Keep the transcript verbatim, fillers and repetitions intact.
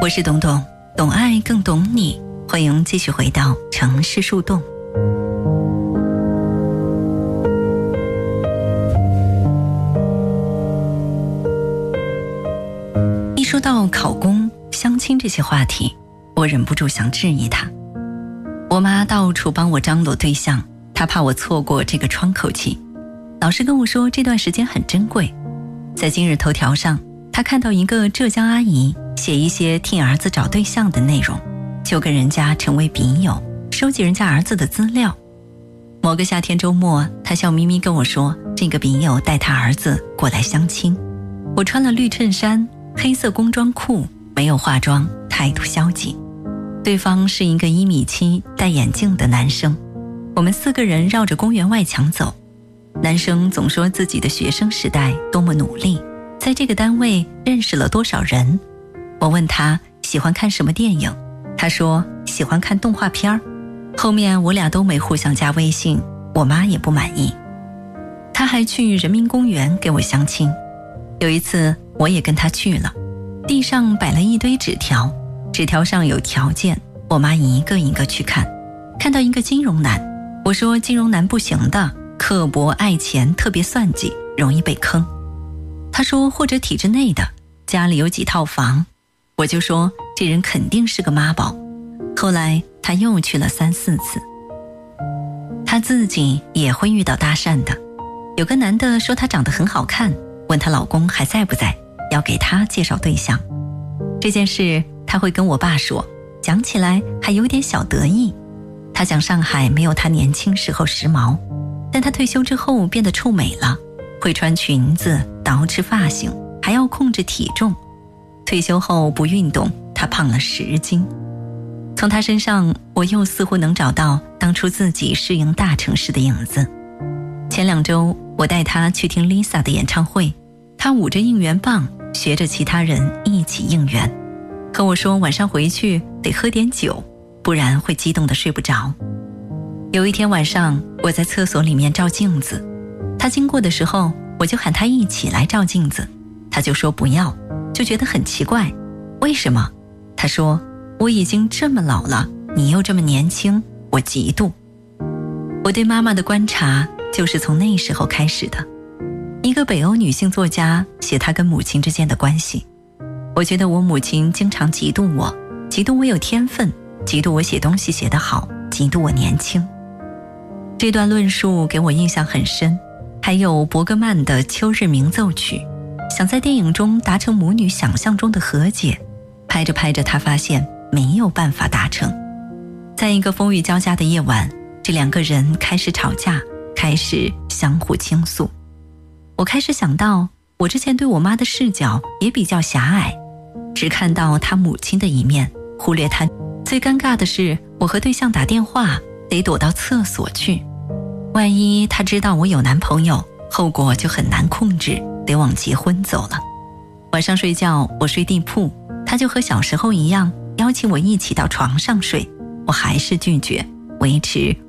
我是董董，懂爱更懂你，欢迎继续回到城市树洞。一说到考公、相亲这些话题，我忍不住想质疑他。我妈到处帮我张罗对象，她怕我错过这个窗口期，老师跟我说这段时间很珍贵。在今日头条上，她看到一个浙江阿姨写一些替儿子找对象的内容，就跟人家成为笔友，收集人家儿子的资料。某个夏天周末，她笑眯眯跟我说，这个笔友带他儿子过来相亲。我穿了绿衬衫、黑色工装裤，没有化妆，态度消极。对方是一个一米七戴眼镜的男生。我们四个人绕着公园外墙走，男生总说自己的学生时代多么努力，在这个单位认识了多少人。我问他喜欢看什么电影，他说喜欢看动画片。后面我俩都没互相加微信，我妈也不满意。他还去人民公园给我相亲。有一次我也跟他去了，地上摆了一堆纸条，纸条上有条件，我妈一个一个去看。看到一个金融男，我说金融男不行的，刻薄爱钱，特别算计，容易被坑。他说或者体制内的，家里有几套房。我就说这人肯定是个妈宝。后来他又去了三四次。他自己也会遇到搭讪的，有个男的说他长得很好看，问她老公还在不在，要给他介绍对象。这件事他会跟我爸说，讲起来还有点小得意。他讲上海没有他年轻时候时髦，但他退休之后变得臭美了，会穿裙子，捯饬发型，还要控制体重。退休后不运动，他胖了十斤。从他身上，我又似乎能找到当初自己适应大城市的影子。前两周我带他去听 Lisa 的演唱会，他捂着应援棒，学着其他人一起应援，和我说晚上回去得喝点酒，不然会激动得睡不着。有一天晚上，我在厕所里面照镜子，他经过的时候，我就喊他一起来照镜子，他就说不要，就觉得很奇怪。为什么？他说我已经这么老了，你又这么年轻，我嫉妒。我对妈妈的观察就是从那时候开始的。一个北欧女性作家写她跟母亲之间的关系。我觉得我母亲经常嫉妒我，嫉妒我有天分，嫉妒我写东西写得好，嫉妒我年轻。这段论述给我印象很深。还有伯格曼的《秋日鸣奏曲》，想在电影中达成母女想象中的和解，拍着拍着他发现没有办法达成。在一个风雨交加的夜晚，这两个人开始吵架，开始相互倾诉。我开始想到，我之前对我妈的视角也比较狭隘，只看到她母亲的一面，忽略她。最尴尬的是，我和对象打电话得躲到厕所去，万一他知道我有男朋友，后果就很难控制，得往结婚走了。晚上睡觉我睡地铺，他就和小时候一样邀请我一起到床上睡，我还是拒绝，维持